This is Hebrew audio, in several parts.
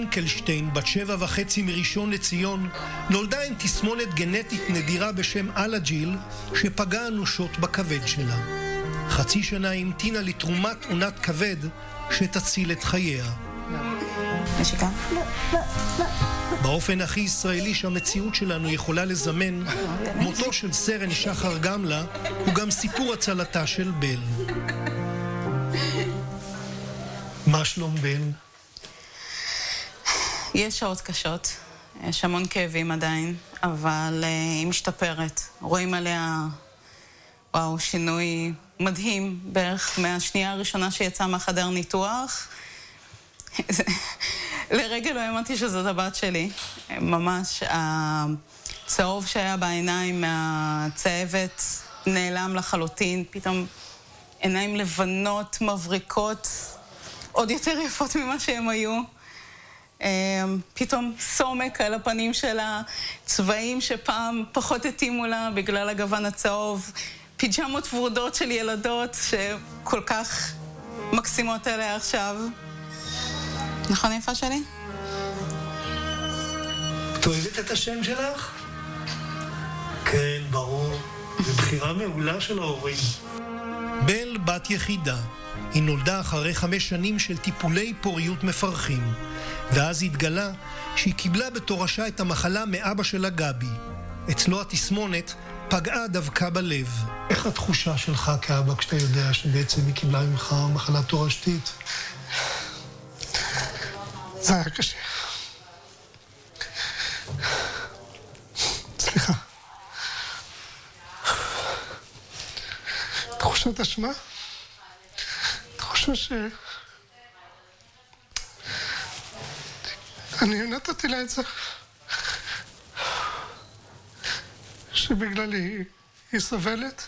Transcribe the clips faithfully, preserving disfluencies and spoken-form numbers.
קלשטיין, בת שבע וחצי מראשון לציון, נולדה עם תסמונת גנטית נדירה בשם אלג'יל, שפגעה אנושות בכבד שלה. חצי שנה המתינה לתרומת עונת כבד שתציל את חייה. נשיקה? באופן הכי ישראלי שהמציאות שלנו יכולה לזמן, מותו של סרן שחר גמלה הוא גם סיפור הצלתה של בל. מה שלום בל? יש שעות קשות, יש המון כאבים עדיין, אבל uh, היא משתפרת. רואים עליה, וואו, שינוי מדהים, בערך מהשנייה הראשונה שיצאה מהחדר ניתוח. לרגע לא האמנתי שזאת הבת שלי. ממש, הצהוב שהיה בעיניים מהצהבת נעלם לחלוטין, פתאום עיניים לבנות, מבריקות, עוד יותר יפות ממה שהם היו. פתאום סומק על הפנים שלה, צבעים שפעם פחות התאימו לה בגלל הגוון הצהוב, פיג'מות ורודות של ילדות שכל כך מקסימות עליה עכשיו. נכון יפה שלי? את אוהבת את השם שלך? כן, ברור. זו בחירה מעולה של ההורים. בל בת יחידה. היא נולדה אחרי חמש שנים של טיפולי פוריות מפרכים, ואז התגלה שהיא קיבלה בתורשה את המחלה מאבא שלה גבי. אצלו התסמונת פגעה דווקא בלב. איך התחושה שלך כאבא כשאתה יודע שבעצם היא קיבלה ממך מחלה תורשתית? זה היה קשה. סליחה. תחושת אשמה? תחושה ש... אני נתתי לה את זה. שבגללי היא סובלת.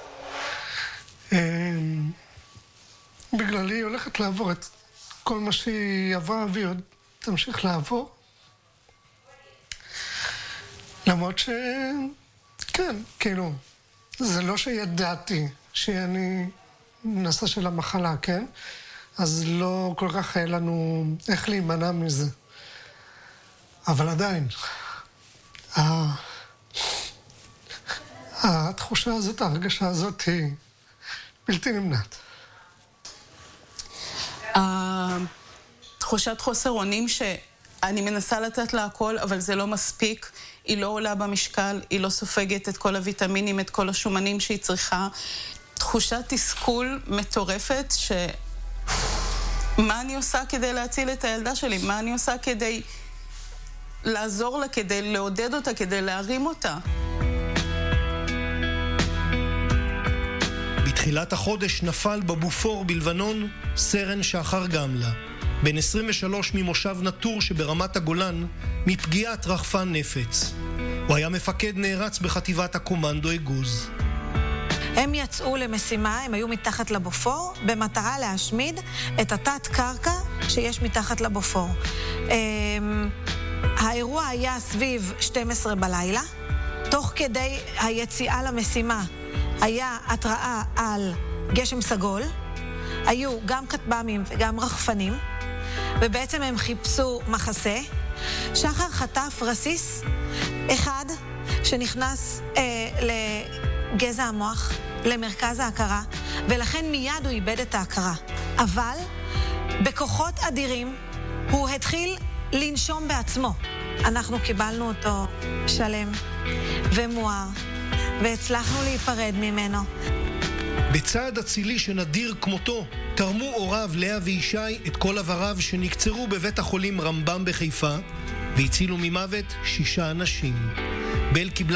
בגללי היא הולכת לעבור את כל מה שהיא עברה והיא עוד תמשיך לעבור. למרות ש... כן, כאילו, זה לא שידעתי שאני נשא של המחלה, כן? אז לא כל כך היה לנו איך להימנע מזה. אבל עדיין, התחושה הזאת, ההרגשה הזאת היא בלתי נמנעת. תחושת חוסר אונים שאני מנסה לתת לה הכל, אבל זה לא מספיק. היא לא עולה במשקל, היא לא סופגת את כל הוויטמינים, את כל השומנים שהיא צריכה. תחושת תסכול מטורפת ש... מה אני עושה כדי להציל את הילדה שלי? מה אני עושה כדי לעזור לה, כדי לעודד אותה, כדי להרים אותה? בתחילת החודש נפל בבופור בלבנון סרן שחר גמלה, בן עשרים ושלוש ממושב נטור שברמת הגולן, מפגיעת רחפן נפץ. הוא היה מפקד נערץ בחטיבת הקומנדו אגוז. הם יצאו למשימה, הם היו מתחת לבופור, במטרה להשמיד את התת קרקע שיש מתחת לבופור. האירוע היה סביב שתים עשרה בלילה, תוך כדי היציאה למשימה היה התראה על גשם סגול, היו גם כטב"מים וגם רחפנים, ובעצם הם חיפשו מחסה. שחר חטף רסיס אחד שנכנס אה, לגזע המוח, למרכז ההכרה, ולכן מיד הוא איבד את ההכרה. אבל בכוחות אדירים הוא התחיל לנשום בעצמו. אנחנו קיבלנו אותו שלם ומואר, והצלחנו להיפרד ממנו. בצעד אצילי שנדיר כמותו, תרמו הוריו לאה וישי את כל עבריו שנקצרו בבית החולים רמב"ם בחיפה, והצילו ממוות שישה אנשים. בל קיבלה